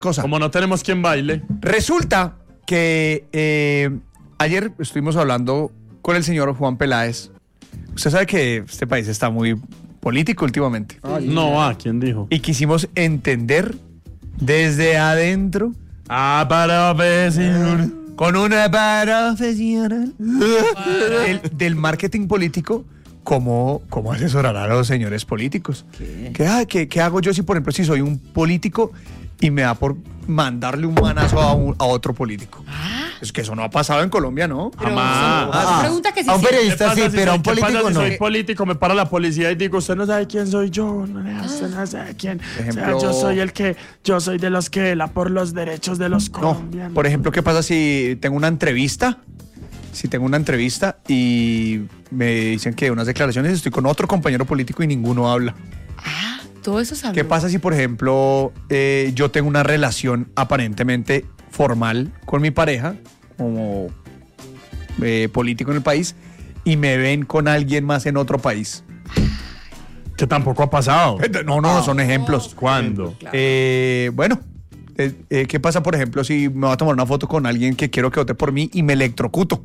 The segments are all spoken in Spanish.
cosa. Como no tenemos quien baile. Resulta que ayer estuvimos hablando con el señor Juan Peláez. Usted sabe que este país está muy político últimamente. No, ¿quién dijo? Y quisimos entender desde adentro. Profesional. Con una profesional del marketing político, ¿cómo asesorar a los señores políticos? ¿Qué hago yo si, por ejemplo, si soy un político y me da por mandarle un manazo a otro político? Es que eso no ha pasado en Colombia, ¿no? Jamás. Pregunta que si A un sí. periodista sí, pero a un político si no. soy político, me para la policía y digo, usted no sabe quién soy yo, usted no sabe quién. Ejemplo- Yo soy de los que vela por los derechos de los No. colombianos. Por ejemplo, ¿qué pasa si tengo una entrevista? Si tengo una entrevista y me dicen que unas declaraciones, estoy con otro compañero político y ninguno habla. Todo eso sabe. ¿Qué pasa si, por ejemplo, yo tengo una relación aparentemente formal con mi pareja, como político en el país, y me ven con alguien más en otro país? Que tampoco ha pasado. No, son ejemplos. ¿Cuándo? Bueno, ¿qué pasa, por ejemplo, si me voy a tomar una foto con alguien que quiero que vote por mí y me electrocuto?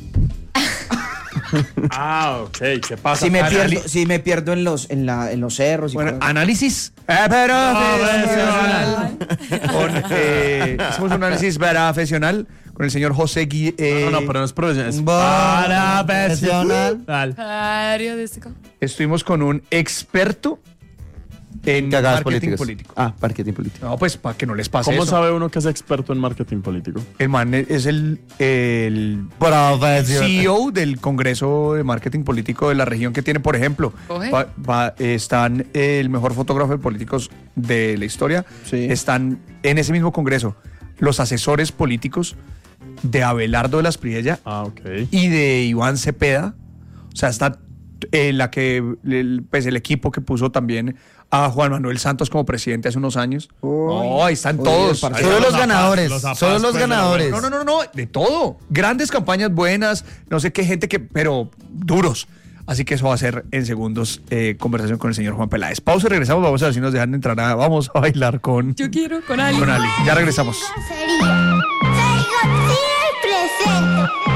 Ok, ¿qué pasa? Si me pierdo en los cerros y Bueno, cosas. análisis profesional. Hicimos un análisis profesional con el señor José No, pero no es profesional. Es Profesional. Periodístico. Estuvimos con un experto en Cagadas marketing políticas. político. Marketing político. No, pues para que no les pase ¿Cómo eso. sabe uno que es experto en marketing político? El man es el Profesional. CEO del Congreso de Marketing Político de la región que tiene, por ejemplo, Oje. están el mejor fotógrafo de políticos de la historia, Sí. están en ese mismo Congreso los asesores políticos de Abelardo de la Espriella Ok. y de Iván Cepeda. O sea, está el equipo que puso también a Juan Manuel Santos como presidente hace unos años. Ahí están todos. Solo Ahí los están. ganadores. zapatos, Solo los pues, ganadores. No, de todo. Grandes campañas buenas, no sé qué gente pero duros. Así que eso va a ser en segundos conversación con el señor Juan Peláez. Pausa y regresamos. Vamos a ver si nos dejan entrar. Vamos a bailar con Yo quiero con alguien. Ali. Ya regresamos. Sería. Soy Godzilla y presento